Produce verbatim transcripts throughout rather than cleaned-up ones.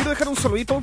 dejar un saludito?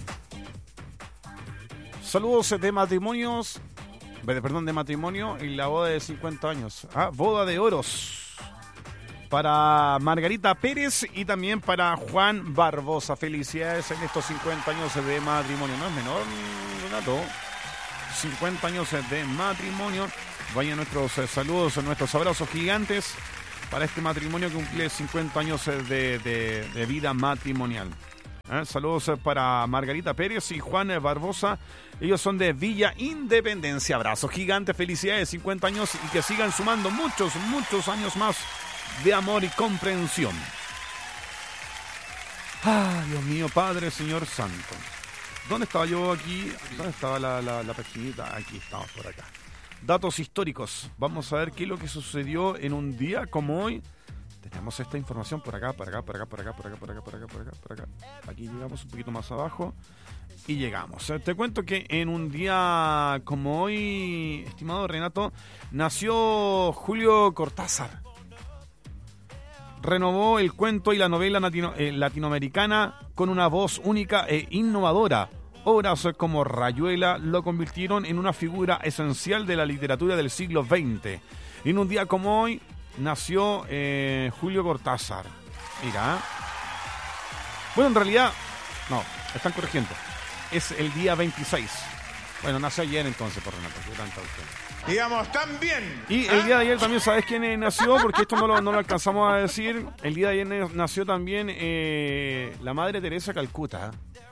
Saludos de matrimonios, perdón, de matrimonio y la boda de cincuenta años. Ah, boda de oros. Para Margarita Pérez y también para Juan Barbosa. Felicidades en estos cincuenta años de matrimonio. No es menor, Renato. cincuenta años de matrimonio. Vayan nuestros saludos, nuestros abrazos gigantes para este matrimonio que cumple cincuenta años de, de, de vida matrimonial. ¿Eh? Saludos para Margarita Pérez y Juan Barbosa. Ellos son de Villa Independencia. Abrazos gigantes, felicidades, cincuenta años y que sigan sumando muchos, muchos años más de amor y comprensión. Ah, Dios mío, Padre, Señor Santo. ¿Dónde estaba yo aquí? ¿Dónde estaba la, la, la paginita? Aquí estamos, por acá. Datos históricos. Vamos a ver qué es lo que sucedió en un día como hoy. Tenemos esta información por acá, por acá, por acá, por acá, por acá, por acá, por acá, por acá, por acá. Aquí llegamos un poquito más abajo y llegamos. Te cuento que en un día como hoy, estimado Renato, nació Julio Cortázar. Renovó el cuento y la novela latino, eh, latinoamericana con una voz única e innovadora. Obras como Rayuela lo convirtieron en una figura esencial de la literatura del siglo veinte. Y en un día como hoy nació eh, Julio Cortázar. Mira. Bueno, en realidad, no, están corrigiendo. Es el día veintiséis. Bueno, nació ayer entonces, por Renato. ¿Qué tanta usted? Digamos, también. Y el día de ayer también, ¿sabes quién nació? Porque esto no lo, no lo alcanzamos a decir. El día de ayer nació también eh, la Madre Teresa Calcuta.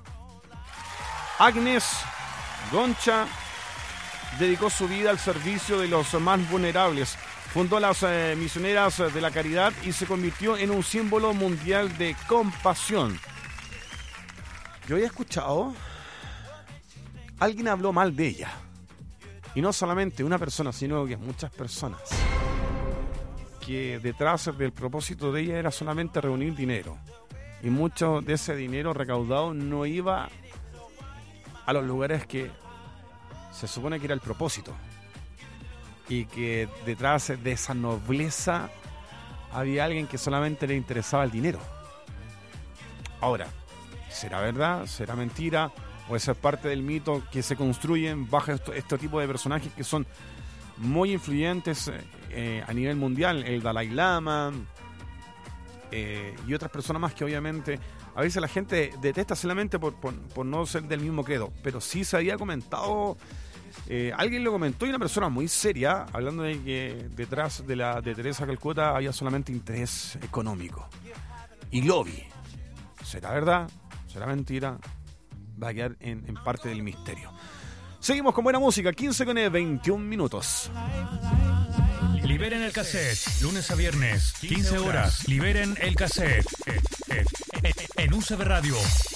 Agnes Goncha dedicó su vida al servicio de los más vulnerables. Fundó las eh, Misioneras de la Caridad y se convirtió en un símbolo mundial de compasión. Yo había escuchado, alguien habló mal de ella. Y no solamente una persona, sino que muchas personas. Que detrás del propósito de ella era solamente reunir dinero. Y mucho de ese dinero recaudado no iba a los lugares que se supone que era el propósito. Y que detrás de esa nobleza había alguien que solamente le interesaba el dinero. Ahora, ¿será verdad? ¿Será mentira? ¿O esa es parte del mito que se construyen bajo esto, este tipo de personajes que son muy influyentes eh, a nivel mundial? El Dalai Lama eh, y otras personas más que obviamente a veces la gente detesta solamente por, por, por no ser del mismo credo. Pero sí se había comentado, eh, alguien lo comentó y una persona muy seria, hablando de que detrás de la de Teresa Calcuta había solamente interés económico y lobby. ¿Será verdad? ¿Será mentira? Va a quedar en, en parte del misterio. Seguimos con buena música, quince con veintiún minutos. Liberen el cassette, lunes a viernes, quince horas. Liberen el cassette en U C B Radio.